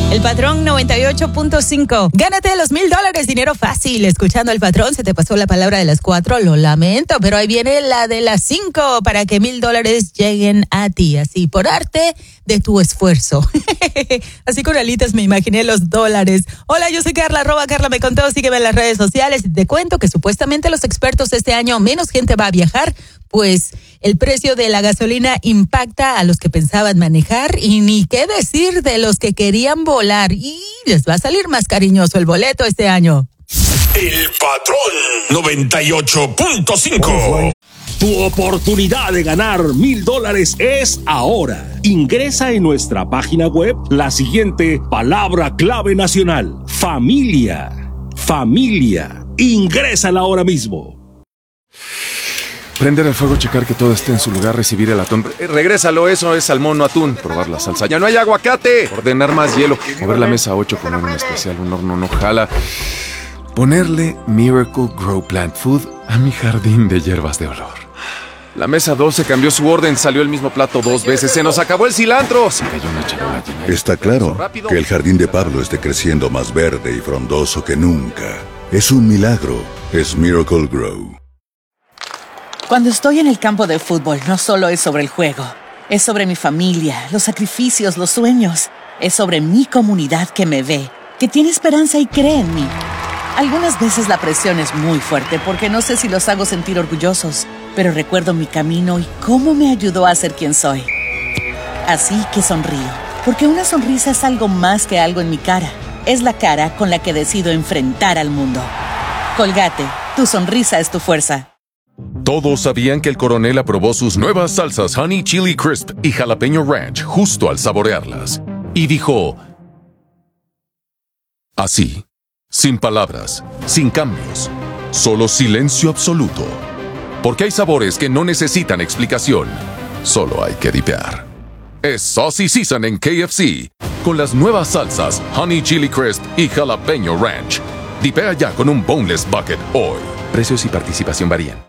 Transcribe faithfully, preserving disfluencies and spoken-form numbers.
El Patrón noventa y ocho punto cinco. Gánate los mil dólares, dinero fácil. Escuchando al Patrón, se te pasó la palabra de las cuatro, lo lamento, pero ahí viene la de las cinco para que mil dólares lleguen a ti, así por arte de tu esfuerzo. Así con alitas me imaginé los dólares. Hola, yo soy Carla, arroba Carla me contó, sígueme en las redes sociales. Te cuento que supuestamente los expertos este año menos gente va a viajar, pues el precio de la gasolina impacta a los que pensaban manejar y ni qué decir de los que querían volar y les va a salir más cariñoso el boleto este año. El Patrón noventa y ocho punto cinco. Tu oportunidad de ganar mil dólares es ahora. Ingresa en nuestra página web la siguiente palabra clave nacional: familia. Familia. Ingrésala ahora mismo. Prender el fuego, checar que todo esté en su lugar, recibir el atún. Eh, regrésalo, eso es salmón, no atún. Probar la salsa. ¡Ya no hay aguacate! Ordenar más hielo. Mover la mesa ocho, poner un especial, un horno no jala. Ponerle Miracle Grow Plant Food a mi jardín de hierbas de olor. La mesa doce cambió su orden, salió el mismo plato dos veces. ¡Se nos acabó el cilantro! Se cayó una charola llena. Está claro que el jardín de Pablo esté creciendo más verde y frondoso que nunca. Es un milagro. Es Miracle Grow. Cuando estoy en el campo de fútbol, no solo es sobre el juego. Es sobre mi familia, los sacrificios, los sueños. Es sobre mi comunidad que me ve, que tiene esperanza y cree en mí. Algunas veces la presión es muy fuerte porque no sé si los hago sentir orgullosos, pero recuerdo mi camino y cómo me ayudó a ser quien soy. Así que sonrío, porque una sonrisa es algo más que algo en mi cara. Es la cara con la que decido enfrentar al mundo. Colgate, tu sonrisa es tu fuerza. Todos sabían que el coronel aprobó sus nuevas salsas Honey Chili Crisp y Jalapeño Ranch justo al saborearlas. Y dijo... así, sin palabras, sin cambios, solo silencio absoluto. Porque hay sabores que no necesitan explicación, solo hay que dipear. Es Saucy Season en K F C, con las nuevas salsas Honey Chili Crisp y Jalapeño Ranch. Dipea ya con un Boneless Bucket hoy. Precios y participación varían.